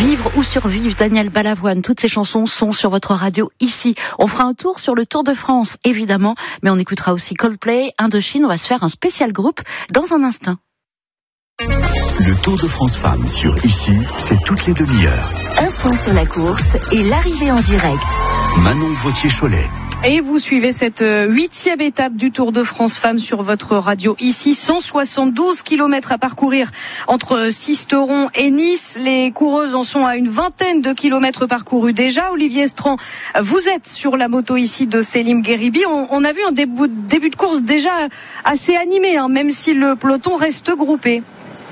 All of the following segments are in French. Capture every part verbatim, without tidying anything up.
Vivre ou survivre, Daniel Balavoine, toutes ces chansons sont sur votre radio ici. On fera un tour sur le Tour de France, évidemment, mais on écoutera aussi Coldplay, Indochine, on va se faire un spécial groupe dans un instant. Le Tour de France Femmes sur Ici, c'est toutes les demi-heures. Un point sur la course et l'arrivée en direct. Manon Vautier-Cholet. Et vous suivez cette huitième étape du Tour de France Femmes sur votre radio ici. cent soixante-douze kilomètres à parcourir entre Sisteron et Nice. Les coureuses en sont à une vingtaine de kilomètres parcourus déjà. Olivier Estran, vous êtes sur la moto ici de Selim Gheribi. On, on a vu un début, début de course déjà assez animé, hein, même si le peloton reste groupé.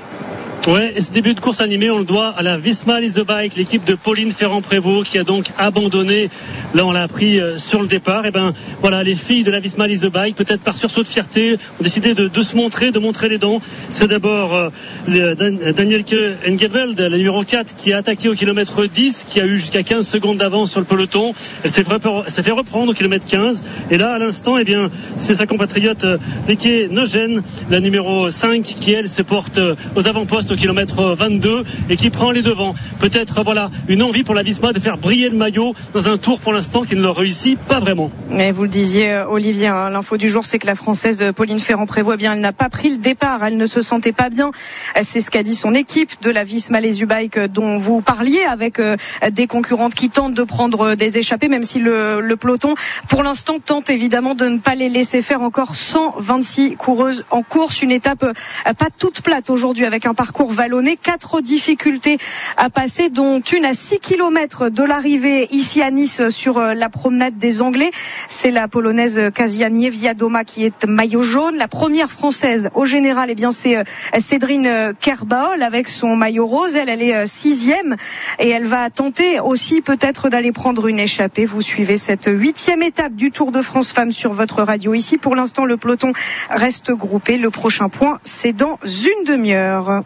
Ouais, et ce début de course animée, on le doit à la Visma Lease the Bike, l'équipe de Pauline Ferrand-Prévot qui a donc abandonné. Là, on l'a appris euh, sur le départ. Et ben, voilà, les filles de la Visma Lease the Bike, peut-être par sursaut de fierté, ont décidé de, de se montrer, de montrer les dents. C'est d'abord euh, le, Dan, Danielke Engeveld, la numéro quatre, qui a attaqué au kilomètre dix, qui a eu jusqu'à quinze secondes d'avance sur le peloton. Elle s'est, s'est fait reprendre au kilomètre quinze. Et là, à l'instant, eh bien, c'est sa compatriote euh, Leke Nogen, la numéro cinq, qui elle se porte euh, aux avant-postes au kilomètre vingt-deux et qui prend les devants. Peut-être voilà une envie pour la Visma de faire briller le maillot dans un tour pour l'instant qui ne le réussit pas vraiment. Mais vous le disiez Olivier, hein, l'info du jour c'est que la Française Pauline Ferrand-Prévot, eh bien elle n'a pas pris le départ, elle ne se sentait pas bien. C'est ce qu'a dit son équipe de la Visma Lease the Bike dont vous parliez, avec euh, des concurrentes qui tentent de prendre des échappées, même si le, le peloton pour l'instant tente évidemment de ne pas les laisser faire. Encore cent vingt-six coureuses en course, une étape euh, pas toute plate aujourd'hui avec un parcours vallonné, quatre difficultés à passer, dont une à six kilomètres de l'arrivée ici à Nice sur la promenade des Anglais. C'est la polonaise Kasia Niewiadoma qui est maillot jaune. La première française au général, eh bien c'est Cédrine Kerbaol avec son maillot rose. Elle, elle est sixième et elle va tenter aussi peut-être d'aller prendre une échappée. Vous suivez cette huitième étape du Tour de France Femmes sur votre radio ici. Pour l'instant, le peloton reste groupé. Le prochain point, c'est dans une demi-heure.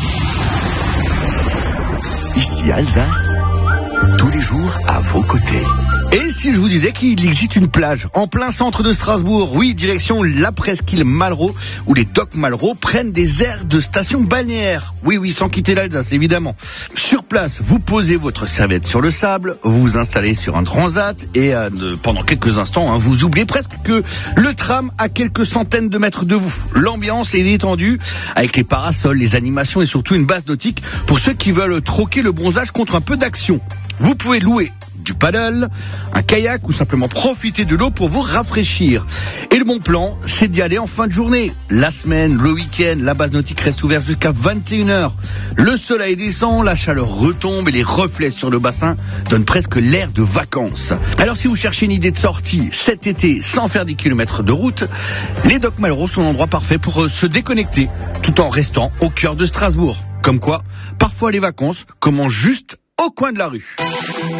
Ici Alsace, tous les jours à vos côtés. Et si je vous disais qu'il existe une plage en plein centre de Strasbourg, oui, direction la presqu'île Malraux, où les docks Malraux prennent des airs de station balnéaire. Oui, oui, sans quitter l'Alsace, évidemment. Sur place, vous posez votre serviette sur le sable, vous vous installez sur un transat et euh, pendant quelques instants, hein, vous oubliez presque que le tram a quelques centaines de mètres de vous. L'ambiance est détendue avec les parasols, les animations et surtout une base nautique pour ceux qui veulent troquer le bronzage contre un peu d'action. Vous pouvez louer du paddle, un kayak ou simplement profiter de l'eau pour vous rafraîchir. Et le bon plan, c'est d'y aller en fin de journée. La semaine, le week-end, la base nautique reste ouverte jusqu'à vingt et une heures. Le soleil descend, la chaleur retombe et les reflets sur le bassin donnent presque l'air de vacances. Alors si vous cherchez une idée de sortie cet été sans faire des kilomètres de route, les docks Malraux sont l'endroit parfait pour se déconnecter tout en restant au cœur de Strasbourg. Comme quoi, parfois les vacances commencent juste au coin de la rue.